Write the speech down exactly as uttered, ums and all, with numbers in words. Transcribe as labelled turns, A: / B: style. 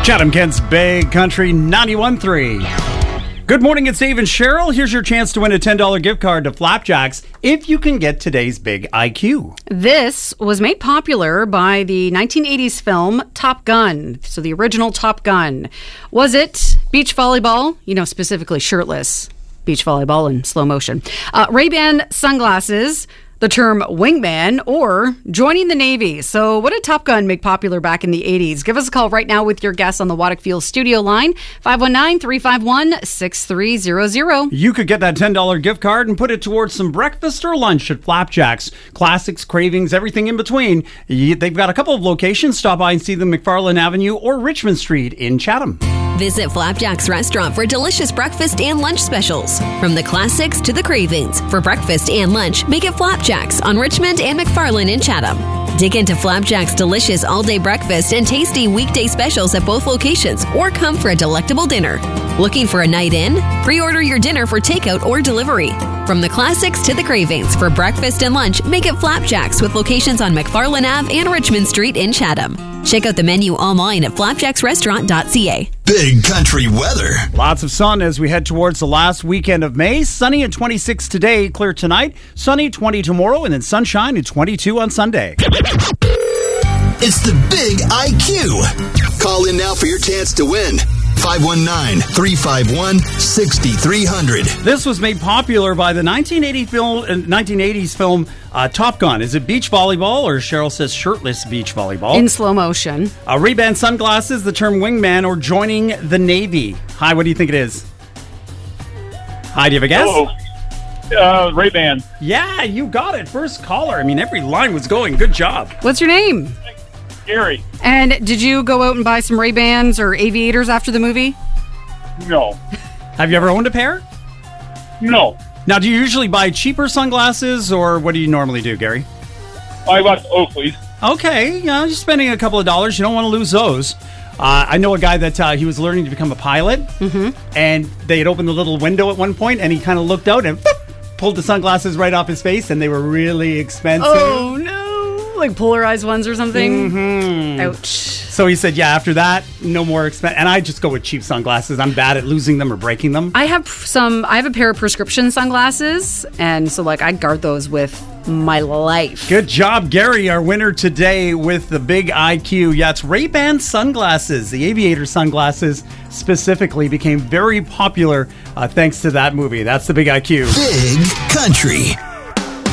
A: Chatham-Kent's Big Country ninety-one point three. Good morning, it's Dave and Cheryl. Here's your chance to win a ten dollars gift card to Flapjacks if you can get today's big I Q.
B: This was made popular by the nineteen eighties film Top Gun. So the original Top Gun. Was it beach volleyball? You know, specifically shirtless beach volleyball in slow motion. Uh, Ray-Ban sunglasses, the term wingman, or joining the Navy. So what did Top Gun make popular back in the eighties? Give us a call right now with your guess on the Waddick Fuel studio line, five one nine, three five one, six three zero zero.
A: You could get that ten dollars gift card and put it towards some breakfast or lunch at Flapjacks. Classics, cravings, everything in between. They've got a couple of locations. Stop by and see them McFarland Avenue or Richmond Street in Chatham.
C: Visit Flapjacks Restaurant for delicious breakfast and lunch specials. From the classics to the cravings. For breakfast and lunch, make it Flapjacks on Richmond and McFarland in Chatham. Dig into Flapjacks' delicious all-day breakfast and tasty weekday specials at both locations, or come for a delectable dinner. Looking for a night in? Pre-order your dinner for takeout or delivery. From the classics to the cravings. For breakfast and lunch, make it Flapjacks with locations on McFarland Avenue and Richmond Street in Chatham. Check out the menu online at flapjacks restaurant dot c a.
D: Big country weather.
A: Lots of sun as we head towards the last weekend of May. Sunny at twenty-six today, clear tonight. Sunny twenty tomorrow, and then sunshine at twenty-two on Sunday.
D: It's the Big I Q. Call in now for your chance to win. five one nine, three five one, six three zero zero.
A: This was made popular by the nineteen eighty film, uh, nineteen eighties film uh, Top Gun. Is it beach volleyball, or Cheryl says shirtless beach volleyball?
B: In slow motion.
A: Uh, Ray-Ban sunglasses, the term wingman, or joining the Navy. Hi, what do you think it is? Hi, do you have a guess?
E: Oh, uh, Ray-Ban.
A: Yeah, you got it. First caller. I mean, every line was going. Good job.
B: What's your name?
E: Gary.
B: And did you go out and buy some Ray-Bans or aviators after the movie?
E: No.
A: Have you ever owned a pair?
E: No.
A: Now, do you usually buy cheaper sunglasses, or what do you normally do, Gary?
E: I bought Oakley's.
A: Okay, you know, you're spending a couple of dollars. You don't want to lose those. Uh, I know a guy that uh, he was learning to become a pilot, mm-hmm. and they had opened the little window at one point, and he kind of looked out and whoop, pulled the sunglasses right off his face, and they were really expensive.
B: Oh, no. Like polarized ones or something?
A: Mm-hmm.
B: Ouch.
A: So he said, yeah, after that, no more expense. And I just go with cheap sunglasses. I'm bad at losing them or breaking them.
B: I have some, I have a pair of prescription sunglasses, and so like I guard those with my life.
A: Good job, Gary, our winner today with the Big I Q. Yeah, it's Ray-Ban sunglasses. The aviator sunglasses specifically became very popular uh, thanks to that movie. That's the Big I Q.
D: Big Country.